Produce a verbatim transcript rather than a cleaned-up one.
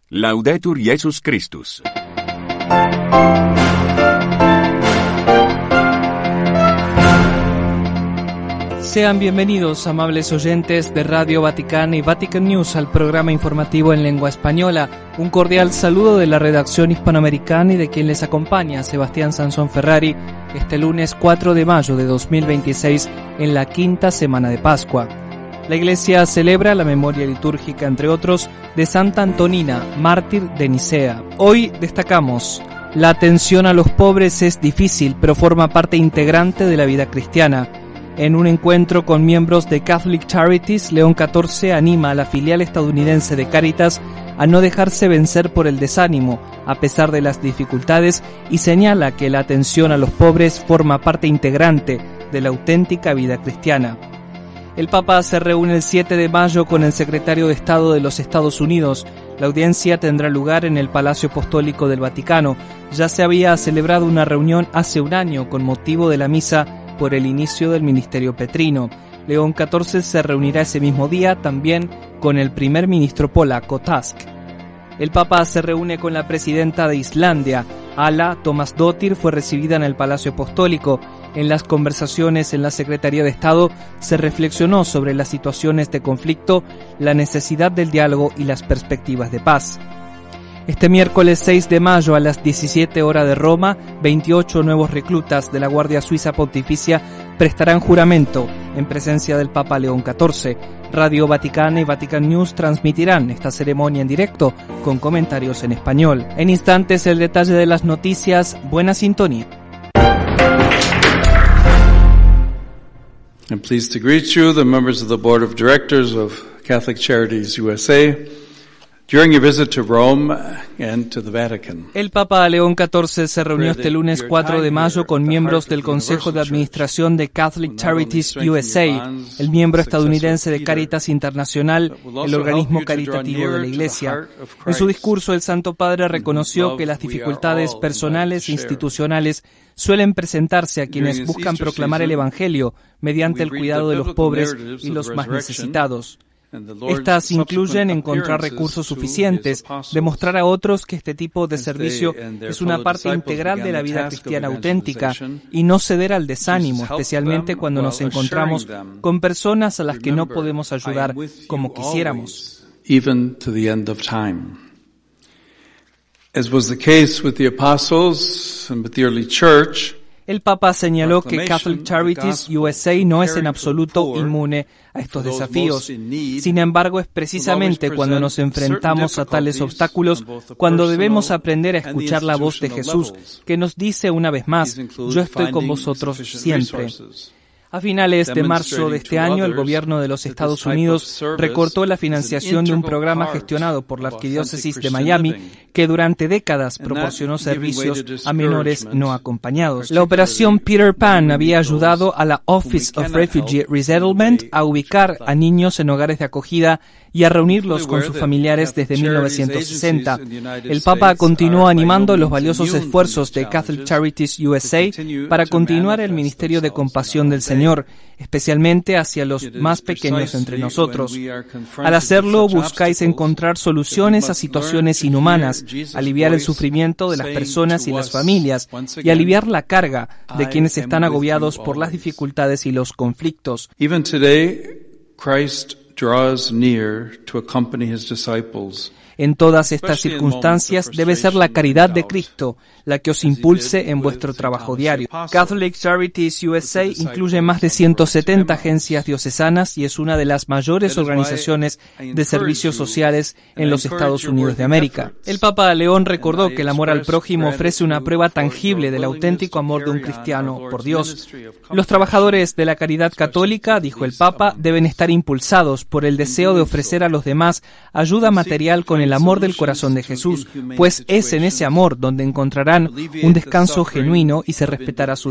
Laudetur Jesus Christus. Sean bienvenidos, amables oyentes de Radio Vaticana y Vatican News, al programa informativo en lengua española. Un cordial saludo de la redacción hispanoamericana y de quien les acompaña, Sebastián Sansón Ferrari, este lunes cuatro de mayo de dos mil veintiséis, en la quinta semana de Pascua. La Iglesia celebra la memoria litúrgica, entre otros, de Santa Antonina, mártir de Nicea. Hoy destacamos: la atención a los pobres es difícil, pero forma parte integrante de la vida cristiana. En un encuentro con miembros de Catholic Charities, León catorce anima a la filial estadounidense de Cáritas a no dejarse vencer por el desánimo, a pesar de las dificultades, y señala que la atención a los pobres forma parte integrante de la auténtica vida cristiana. El Papa se reúne el siete de mayo con el secretario de Estado de los Estados Unidos. La audiencia tendrá lugar en el Palacio Apostólico del Vaticano. Ya se había celebrado una reunión hace un año con motivo de la misa por el inicio del ministerio petrino. León catorce se reunirá ese mismo día también con el primer ministro polaco Tusk. El Papa se reúne con la presidenta de Islandia. Ala Tómasdóttir fue recibida en el Palacio Apostólico. En las conversaciones en la Secretaría de Estado se reflexionó sobre las situaciones de conflicto, la necesidad del diálogo y las perspectivas de paz. Este miércoles seis de mayo a las diecisiete horas de Roma, veintiocho nuevos reclutas de la Guardia Suiza Pontificia prestarán juramento en presencia del Papa León catorce. Radio Vaticana y Vatican News transmitirán esta ceremonia en directo con comentarios en español. En instantes el detalle de las noticias. Buena sintonía. I'm pleased to greet you, the members of the Board of Directors of Catholic Charities U S A, during your visit to Rome and to the Vatican. El Papa León catorce se reunió este lunes cuatro de mayo con miembros del Consejo de Administración de Catholic Charities U S A, el miembro estadounidense de Cáritas Internacional, el organismo caritativo de la Iglesia. En su discurso, el Santo Padre reconoció que las dificultades personales e institucionales suelen presentarse a quienes buscan proclamar el Evangelio mediante el cuidado de los pobres y los más necesitados. Estas incluyen encontrar recursos suficientes, demostrar a otros que este tipo de servicio es una parte integral de la vida cristiana auténtica y no ceder al desánimo, especialmente cuando nos encontramos con personas a las que no podemos ayudar como quisiéramos. As was the case with the apostles and with the early church, el Papa señaló que Catholic Charities U S A no es en absoluto inmune a estos desafíos. Sin embargo, es precisamente cuando nos enfrentamos a tales obstáculos cuando debemos aprender a escuchar la voz de Jesús, que nos dice una vez más: yo estoy con vosotros siempre. A finales de marzo de este año, el gobierno de los Estados Unidos recortó la financiación de un programa gestionado por la Arquidiócesis de Miami que durante décadas proporcionó servicios a menores no acompañados. La operación Peter Pan había ayudado a la Office of Refugee Resettlement a ubicar a niños en hogares de acogida y a reunirlos con sus familiares desde mil novecientos sesenta. El Papa continuó animando los valiosos esfuerzos de Catholic Charities U S A para continuar el ministerio de compasión del Señor, especialmente hacia los más pequeños entre nosotros. Al hacerlo, buscáis encontrar soluciones a situaciones inhumanas, aliviar el sufrimiento de las personas y las familias y aliviar la carga de quienes están agobiados por las dificultades y los conflictos. Even today, Christ draws near to accompany his disciples. En todas estas circunstancias debe ser la caridad de Cristo la que os impulse en vuestro trabajo diario. Catholic Charities U S A incluye más de ciento setenta agencias diocesanas y es una de las mayores organizaciones de servicios sociales en los Estados Unidos de América. El Papa León recordó que el amor al prójimo ofrece una prueba tangible del auténtico amor de un cristiano por Dios. Los trabajadores de la caridad católica, dijo el Papa, deben estar impulsados por el deseo de ofrecer a los demás ayuda material con el el amor del corazón de Jesús, pues es en ese amor donde encontrarán un descanso genuino y se respetará su